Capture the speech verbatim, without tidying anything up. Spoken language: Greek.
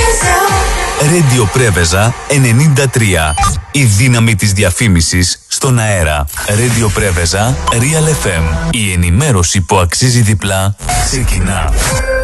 Radio Πρέβεζα ενενήντα τρία. Η δύναμη της διαφήμισης στον αέρα. Radio Πρέβεζα Real εφ εμ. Η ενημέρωση που αξίζει διπλά ξεκινά.